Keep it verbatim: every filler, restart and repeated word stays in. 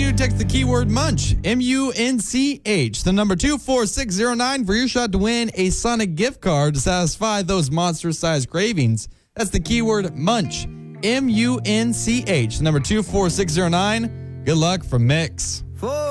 you to text the keyword munch, M U N C H, the number two four six zero nine for your shot to win a Sonic gift card to satisfy those monster-sized cravings. That's the keyword munch, M U N C H, the number two four six zero nine. Good luck from Mix. Four.